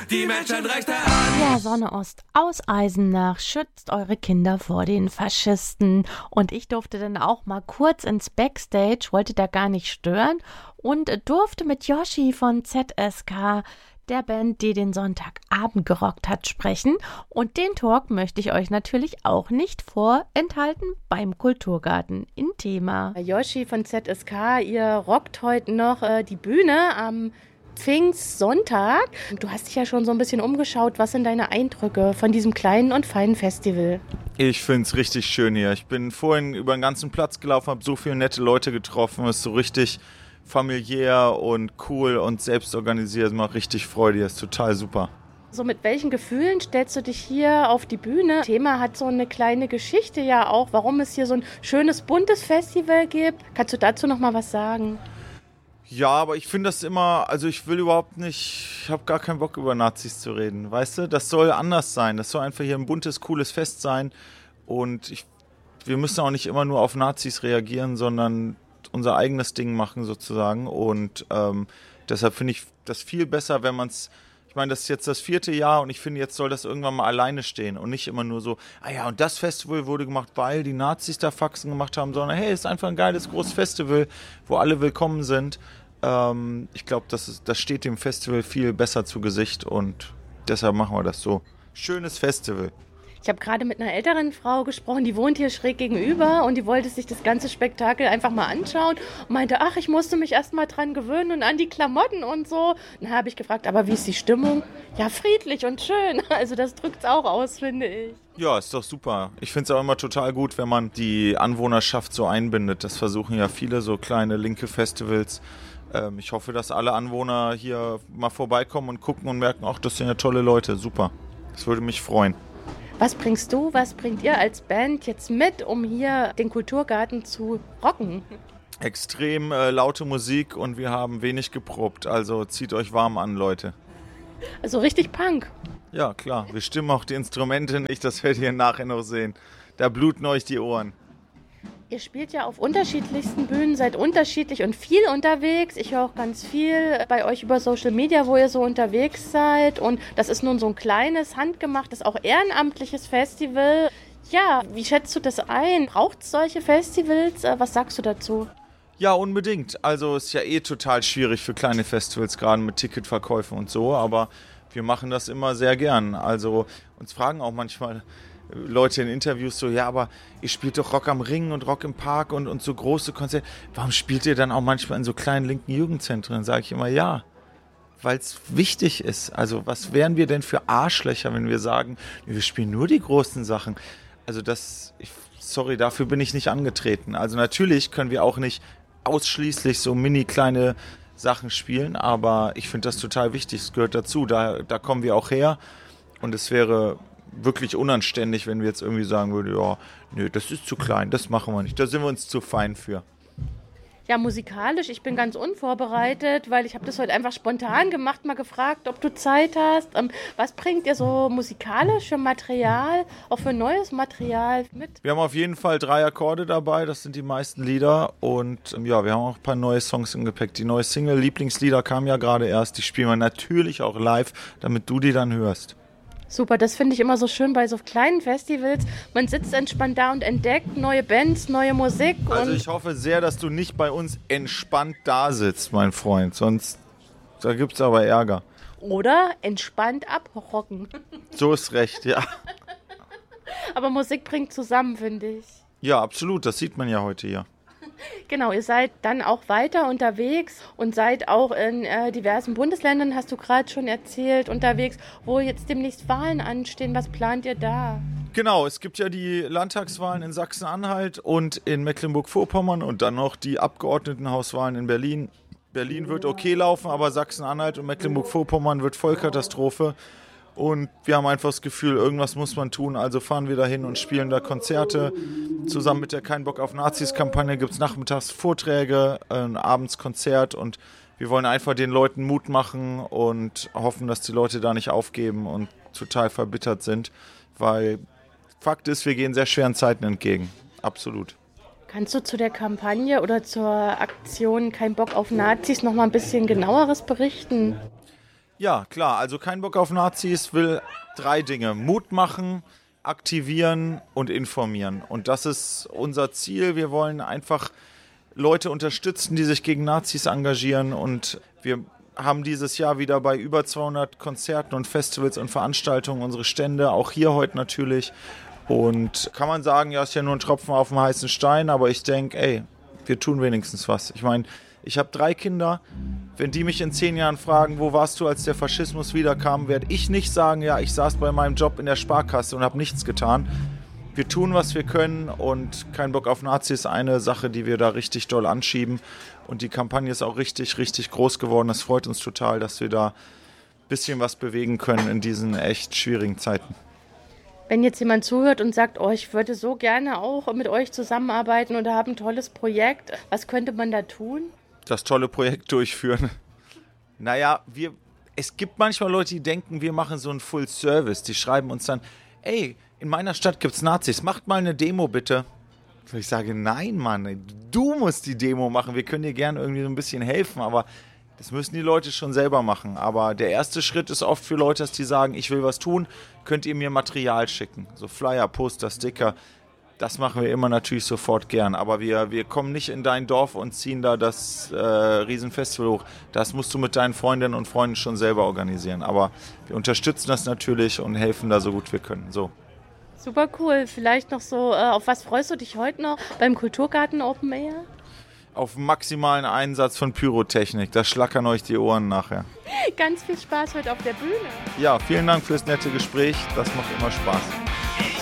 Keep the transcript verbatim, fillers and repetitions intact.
die Menschenrechte an. Ja, Sonne Ost aus Eisenach schützt eure Kinder vor den Faschisten. Und ich durfte dann auch mal kurz ins Backstage, wollte da gar nicht stören und durfte mit Yoshi von Z S K, der Band, die den Sonntagabend gerockt hat, sprechen. Und den Talk möchte ich euch natürlich auch nicht vorenthalten beim Kulturgarten in Thema. Yoshi von Z S K, ihr rockt heute noch äh, die Bühne am Pfingstsonntag. Du hast dich ja schon so ein bisschen umgeschaut. Was sind deine Eindrücke von diesem kleinen und feinen Festival? Ich finde es richtig schön hier. Ich bin vorhin über den ganzen Platz gelaufen, habe so viele nette Leute getroffen. Es ist so richtig familiär und cool und selbst organisiert. Es macht richtig Freude. Es ist total super. So, mit welchen Gefühlen stellst du dich hier auf die Bühne? Das Thema hat so eine kleine Geschichte ja auch, warum es hier so ein schönes, buntes Festival gibt. Kannst du dazu noch mal was sagen? Ja, aber ich finde das immer, also ich will überhaupt nicht, ich habe gar keinen Bock über Nazis zu reden, weißt du? Das soll anders sein, das soll einfach hier ein buntes, cooles Fest sein und ich, wir müssen auch nicht immer nur auf Nazis reagieren, sondern unser eigenes Ding machen sozusagen und ähm, deshalb finde ich das viel besser, wenn man es, ich meine, das ist jetzt das vierte Jahr und ich finde, jetzt soll das irgendwann mal alleine stehen und nicht immer nur so, ah ja, und das Festival wurde gemacht, weil die Nazis da Faxen gemacht haben, sondern hey, es ist einfach ein geiles, großes Festival, wo alle willkommen sind. Ähm, ich glaube, das, ist, das steht dem Festival viel besser zu Gesicht und deshalb machen wir das so. Schönes Festival. Ich habe gerade mit einer älteren Frau gesprochen, die wohnt hier schräg gegenüber und die wollte sich das ganze Spektakel einfach mal anschauen und meinte, ach, ich musste mich erst mal dran gewöhnen und an die Klamotten und so. Dann habe ich gefragt, aber wie ist die Stimmung? Ja, friedlich und schön. Also das drückt es auch aus, finde ich. Ja, ist doch super. Ich finde es auch immer total gut, wenn man die Anwohnerschaft so einbindet. Das versuchen ja viele so kleine linke Festivals. Ähm, ich hoffe, dass alle Anwohner hier mal vorbeikommen und gucken und merken, ach, das sind ja tolle Leute. Super. Das würde mich freuen. Was bringst du, was bringt ihr als Band jetzt mit, um hier den Kulturgarten zu rocken? Extrem äh, laute Musik und wir haben wenig geprobt, also zieht euch warm an, Leute. Also richtig Punk. Ja, klar, wir stimmen auch die Instrumente nicht, das werdet ihr nachher noch sehen. Da bluten euch die Ohren. Ihr spielt ja auf unterschiedlichsten Bühnen, seid unterschiedlich und viel unterwegs. Ich höre auch ganz viel bei euch über Social Media, wo ihr so unterwegs seid. Und das ist nun so ein kleines, handgemachtes, auch ehrenamtliches Festival. Ja, wie schätzt du das ein? Braucht es solche Festivals? Was sagst du dazu? Ja, unbedingt. Also es ist ja eh total schwierig für kleine Festivals, gerade mit Ticketverkäufen und so. Aber wir machen das immer sehr gern. Also uns fragen auch manchmal Leute in Interviews so, ja, aber ihr spielt doch Rock am Ring und Rock im Park und, und so große Konzerte. Warum spielt ihr dann auch manchmal in so kleinen linken Jugendzentren? Dann sage ich immer, ja, weil es wichtig ist. Also was wären wir denn für Arschlöcher, wenn wir sagen, wir spielen nur die großen Sachen? Also das, ich, sorry, dafür bin ich nicht angetreten. Also natürlich können wir auch nicht ausschließlich so mini kleine Sachen spielen, aber ich finde das total wichtig. Es gehört dazu, da, da kommen wir auch her und es wäre wirklich unanständig, wenn wir jetzt irgendwie sagen würden, ja, nö, das ist zu klein, das machen wir nicht, da sind wir uns zu fein für. Ja, musikalisch, ich bin ganz unvorbereitet, weil ich habe das heute einfach spontan gemacht, mal gefragt, ob du Zeit hast. Ähm, was bringt ihr so musikalisch für Material, auch für neues Material mit? Wir haben auf jeden Fall drei Akkorde dabei, das sind die meisten Lieder und ähm, ja, wir haben auch ein paar neue Songs im Gepäck. Die neue Single Lieblingslieder kam ja gerade erst, die spielen wir natürlich auch live, damit du die dann hörst. Super, das finde ich immer so schön bei so kleinen Festivals. Man sitzt entspannt da und entdeckt neue Bands, neue Musik. Und also ich hoffe sehr, dass du nicht bei uns entspannt da sitzt, mein Freund. Sonst da gibt es aber Ärger. Oder entspannt abrocken. So ist recht, ja. Aber Musik bringt zusammen, finde ich. Ja, absolut. Das sieht man ja heute hier. Genau, ihr seid dann auch weiter unterwegs und seid auch in äh, diversen Bundesländern, hast du gerade schon erzählt, unterwegs, wo jetzt demnächst Wahlen anstehen. Was plant ihr da? Genau, es gibt ja die Landtagswahlen in Sachsen-Anhalt und in Mecklenburg-Vorpommern und dann noch die Abgeordnetenhauswahlen in Berlin. Berlin wird okay laufen, aber Sachsen-Anhalt und Mecklenburg-Vorpommern wird Vollkatastrophe. Und wir haben einfach das Gefühl, irgendwas muss man tun, also fahren wir dahin und spielen da Konzerte. Zusammen mit der Kein Bock auf Nazis-Kampagne gibt es nachmittags Vorträge, ein abends Konzert und wir wollen einfach den Leuten Mut machen und hoffen, dass die Leute da nicht aufgeben und total verbittert sind, weil Fakt ist, wir gehen sehr schweren Zeiten entgegen, absolut. Kannst du zu der Kampagne oder zur Aktion Kein Bock auf Nazis noch mal ein bisschen genaueres berichten? Ja, klar. Also kein Bock auf Nazis will drei Dinge. Mut machen, aktivieren und informieren. Und das ist unser Ziel. Wir wollen einfach Leute unterstützen, die sich gegen Nazis engagieren. Und wir haben dieses Jahr wieder bei über zweihundert Konzerten und Festivals und Veranstaltungen unsere Stände. Auch hier heute natürlich. Und kann man sagen, ja, ist ja nur ein Tropfen auf dem heißen Stein. Aber ich denke, ey, wir tun wenigstens was. Ich meine, ich habe drei Kinder. Wenn die mich in zehn Jahren fragen, wo warst du, als der Faschismus wiederkam, werde ich nicht sagen, ja, ich saß bei meinem Job in der Sparkasse und habe nichts getan. Wir tun, was wir können und kein Bock auf Nazis ist eine Sache, die wir da richtig doll anschieben. Und die Kampagne ist auch richtig, richtig groß geworden. Das freut uns total, dass wir da ein bisschen was bewegen können in diesen echt schwierigen Zeiten. Wenn jetzt jemand zuhört und sagt, oh, ich würde so gerne auch mit euch zusammenarbeiten oder habe ein tolles Projekt, was könnte man da tun? Das tolle Projekt durchführen. Naja, wir, es gibt manchmal Leute, die denken, wir machen so einen Full Service. Die schreiben uns dann, ey, in meiner Stadt gibt's Nazis, macht mal eine Demo bitte. Ich sage, nein, Mann, du musst die Demo machen. Wir können dir gerne irgendwie so ein bisschen helfen, aber das müssen die Leute schon selber machen. Aber der erste Schritt ist oft für Leute, dass die sagen, ich will was tun, könnt ihr mir Material schicken. So Flyer, Poster, Sticker. Das machen wir immer natürlich sofort gern, aber wir, wir kommen nicht in dein Dorf und ziehen da das äh, Riesenfestival hoch. Das musst du mit deinen Freundinnen und Freunden schon selber organisieren. Aber wir unterstützen das natürlich und helfen da so gut wir können. So. Super cool. Vielleicht noch so, äh, auf was freust du dich heute noch beim Kulturgarten Open Air? Auf maximalen Einsatz von Pyrotechnik. Das schlackern euch die Ohren nachher. Ganz viel Spaß heute auf der Bühne. Ja, vielen Dank fürs nette Gespräch. Das macht immer Spaß.